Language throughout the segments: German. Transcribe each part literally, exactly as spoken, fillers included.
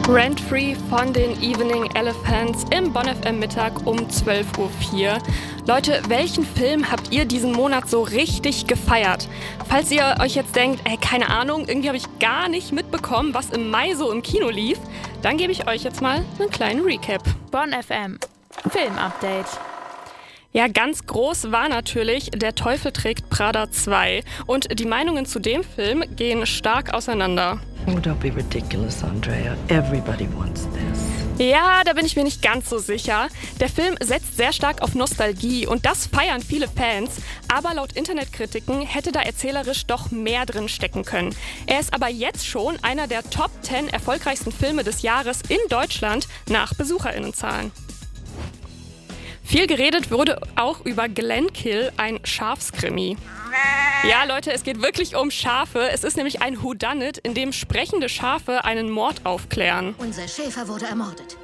Rent-Free von den Evening Elephants im Bonn F M Mittag um zwölf Uhr vier. Leute, welchen Film habt ihr diesen Monat so richtig gefeiert? Falls ihr euch jetzt denkt, ey, keine Ahnung, irgendwie habe ich gar nicht mitbekommen, was im Mai so im Kino lief, dann gebe ich euch jetzt mal einen kleinen Recap. Bonn F M Film-Update. Ja, ganz groß war natürlich Der Teufel trägt Prada zwei. Und die Meinungen zu dem Film gehen stark auseinander. Oh, don't be ridiculous, Andrea. Everybody wants this. Ja, da bin ich mir nicht ganz so sicher. Der Film setzt sehr stark auf Nostalgie und das feiern viele Fans. Aber laut Internetkritiken hätte da erzählerisch doch mehr drin stecken können. Er ist aber jetzt schon einer der Top zehn erfolgreichsten Filme des Jahres in Deutschland nach BesucherInnenzahlen. Viel geredet wurde auch über Glenkill, ein Schafskrimi. Ja, Leute, es geht wirklich um Schafe. Es ist nämlich ein Whodunit, in dem sprechende Schafe einen Mord aufklären. Unser Schäfer wurde ermordet.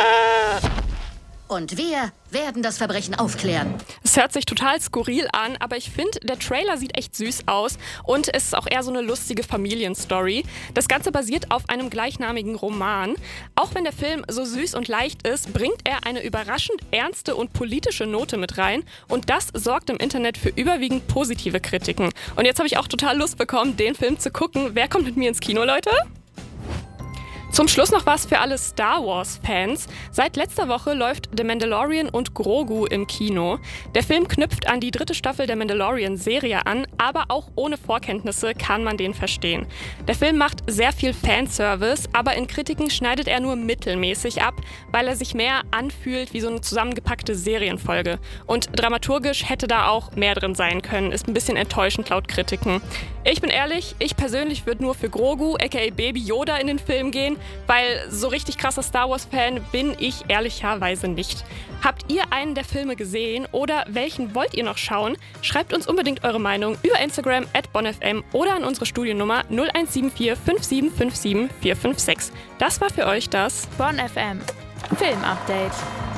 Und wir werden das Verbrechen aufklären. Es hört sich total skurril an, aber ich finde, der Trailer sieht echt süß aus und es ist auch eher so eine lustige Familienstory. Das Ganze basiert auf einem gleichnamigen Roman. Auch wenn der Film so süß und leicht ist, bringt er eine überraschend ernste und politische Note mit rein und das sorgt im Internet für überwiegend positive Kritiken. Und jetzt habe ich auch total Lust bekommen, den Film zu gucken. Wer kommt mit mir ins Kino, Leute? Zum Schluss noch was für alle Star Wars-Fans. Seit letzter Woche läuft The Mandalorian und Grogu im Kino. Der Film knüpft an die dritte Staffel der Mandalorian-Serie an, aber auch ohne Vorkenntnisse kann man den verstehen. Der Film macht sehr viel Fanservice, aber in Kritiken schneidet er nur mittelmäßig ab, weil er sich mehr anfühlt wie so eine zusammengepackte Serienfolge. Und dramaturgisch hätte da auch mehr drin sein können. Ist ein bisschen enttäuschend laut Kritiken. Ich bin ehrlich, ich persönlich würde nur für Grogu, aka Baby Yoda, in den Film gehen, weil so richtig krasser Star Wars-Fan bin ich ehrlicherweise nicht. Habt ihr einen der Filme gesehen oder welchen wollt ihr noch schauen? Schreibt uns unbedingt eure Meinung über Instagram at bonnfm oder an unsere Studionnummer null eins sieben vier fünf sieben fünf sieben vier fünf sechs. Das war für euch das Bonn F M Film-Update.